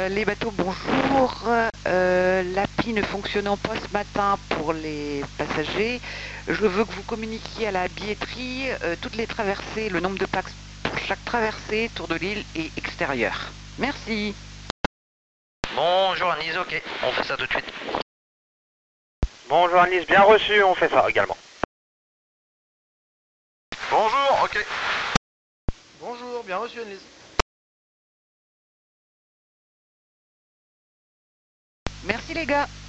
Les bateaux, bonjour. L'appli ne fonctionnant pas ce matin pour les passagers, je veux que vous communiquiez à la billetterie toutes les traversées, le nombre de pax pour chaque traversée, tour de l'île et extérieur. Merci. Bonjour Anise, ok, on fait ça tout de suite. Bonjour Alice, bien reçu, on fait ça également. Bonjour, ok. Bonjour, bien reçu Annelise. Merci les gars.